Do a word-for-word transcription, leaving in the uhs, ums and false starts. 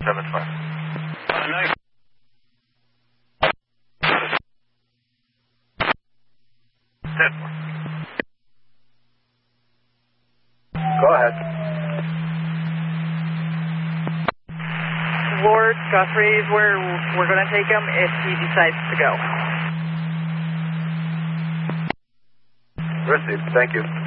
seven five. Uh, nice. ten four. Go ahead. Lord Guthrie is where we're going to take him if he decides to go. Received. Thank you.